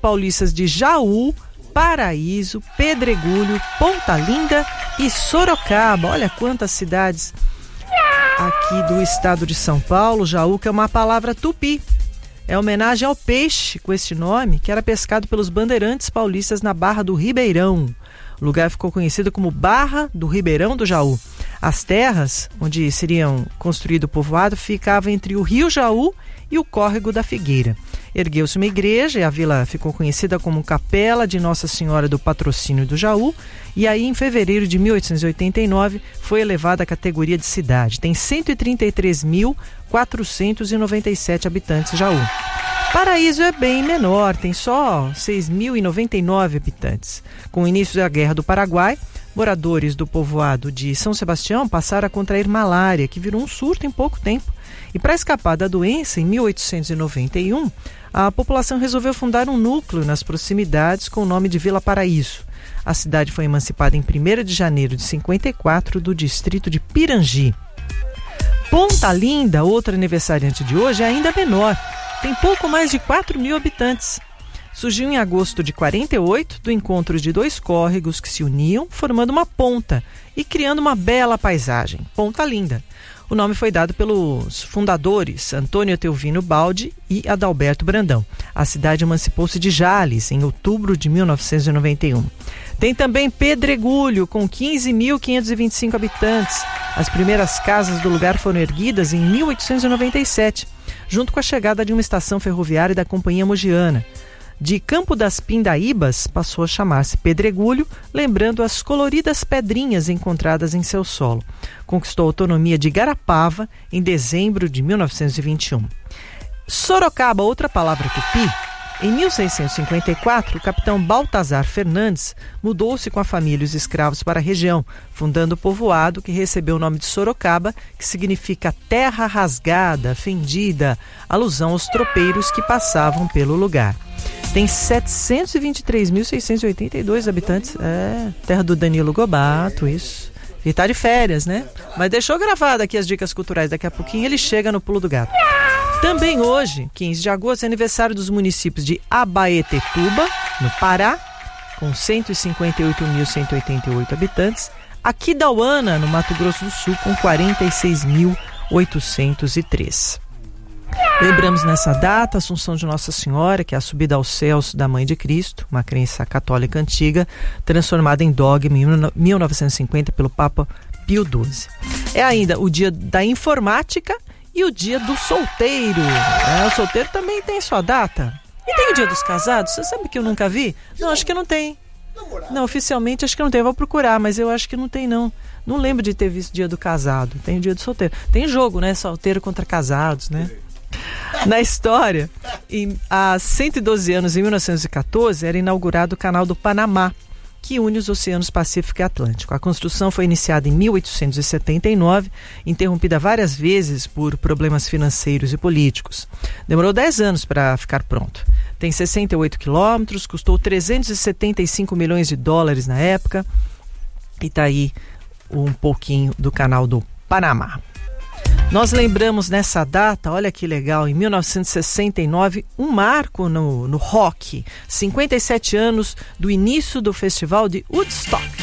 paulistas de Jaú, Paraíso, Pedregulho, Ponta Linda e Sorocaba. Olha quantas cidades aqui do estado de São Paulo. Jaú, que é uma palavra tupi. É homenagem ao peixe com este nome, que era pescado pelos bandeirantes paulistas na Barra do Ribeirão. O lugar ficou conhecido como Barra do Ribeirão do Jaú. As terras onde seriam construído o povoado ficavam entre o Rio Jaú e o Córrego da Figueira. Ergueu-se uma igreja e a vila ficou conhecida como Capela de Nossa Senhora do Patrocínio do Jaú, e aí em fevereiro de 1889 foi elevada à categoria de cidade. Tem 133.497 habitantes Jaú. Paraíso é bem menor, tem só 6.099 habitantes. Com o início da Guerra do Paraguai, moradores do povoado de São Sebastião passaram a contrair malária, que virou um surto em pouco tempo. E para escapar da doença, em 1891, a população resolveu fundar um núcleo nas proximidades com o nome de Vila Paraíso. A cidade foi emancipada em 1º de janeiro de 54 do distrito de Pirangi. Ponta Linda, outro aniversariante de hoje, é ainda menor. Tem pouco mais de 4.000 habitantes. Surgiu em agosto de 48 do encontro de dois córregos que se uniam, formando uma ponta e criando uma bela paisagem, Ponta Linda. O nome foi dado pelos fundadores Antônio Teovino Baldi e Adalberto Brandão. A cidade emancipou-se de Jales em outubro de 1991. Tem também Pedregulho, com 15.525 habitantes. As primeiras casas do lugar foram erguidas em 1897, junto com a chegada de uma estação ferroviária da Companhia Mogiana. De Campo das Pindaíbas passou a chamar-se Pedregulho, lembrando as coloridas pedrinhas encontradas em seu solo. Conquistou a autonomia de Garapava em dezembro de 1921. Sorocaba, outra palavra tupi. Em 1654, o capitão Baltazar Fernandes mudou-se com a família e os escravos para a região, fundando o povoado que recebeu o nome de Sorocaba, que significa terra rasgada, fendida, alusão aos tropeiros que passavam pelo lugar. Tem 723.682 habitantes. Terra do Danilo Gobato, isso. E tá de férias, né? Mas deixou gravado aqui as dicas culturais. Daqui a pouquinho ele chega no Pulo do Gato. Também hoje, 15 de agosto, é aniversário dos municípios de Abaetetuba, no Pará, com 158.188 habitantes. Aquidauana, no Mato Grosso do Sul, com 46.803. Lembramos nessa data a Assunção de Nossa Senhora, que é a subida aos céus da Mãe de Cristo, uma crença católica antiga, transformada em dogma em 1950 pelo Papa Pio XII. É ainda o dia da informática e o dia do solteiro. O solteiro também tem sua data. E tem o dia dos casados? Você sabe que eu nunca vi? Não, acho que não tem. Não, oficialmente acho que não tem. Eu vou procurar, mas eu acho que não tem, não. Não lembro de ter visto dia do casado. Tem o dia do solteiro. Tem jogo, né? Solteiro contra casados, né? Na história, há 112 anos, em 1914, era inaugurado o Canal do Panamá, que une os oceanos Pacífico e Atlântico. A construção foi iniciada em 1879, interrompida várias vezes por problemas financeiros e políticos. Demorou 10 anos para ficar pronto. Tem 68 quilômetros, custou 375 milhões de dólares na época, e está aí um pouquinho do Canal do Panamá. Nós lembramos nessa data, olha que legal, em 1969, um marco no rock. 57 anos do início do festival de Woodstock.